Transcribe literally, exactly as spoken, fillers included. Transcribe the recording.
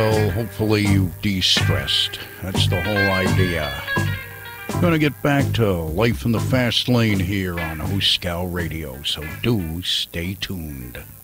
Well, hopefully you de-stressed. That's the whole idea. Gonna get back to life in the fast lane here on Hooskow Radio, so do stay tuned.